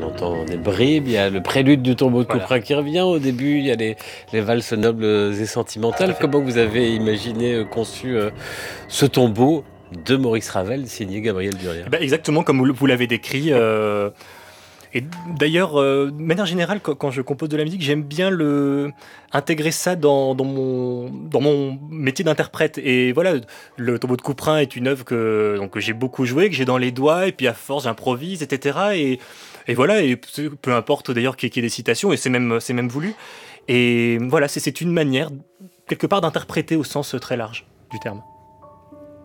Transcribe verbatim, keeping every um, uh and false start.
on entend des bribes, il y a le prélude du tombeau de Voilà. Couperin qui revient. Au début, il y a les, les valses nobles et sentimentales. Comment vous avez imaginé, euh, conçu euh, ce tombeau de Maurice Ravel, signé Gabriel Duria? Eh ben, exactement comme vous, vous l'avez décrit. euh, Et d'ailleurs, euh, de manière générale, quand, quand je compose de la musique, j'aime bien le intégrer ça dans, dans mon dans mon métier d'interprète. Et voilà, le Tombeau de Couperin est une œuvre que donc que j'ai beaucoup joué, que j'ai dans les doigts, et puis à force j'improvise, et cetera. Et et voilà, et peu peu importe d'ailleurs qu'il y ait qu'il y ait des citations, et c'est même c'est même voulu. Et voilà, c'est c'est une manière quelque part d'interpréter au sens très large du terme.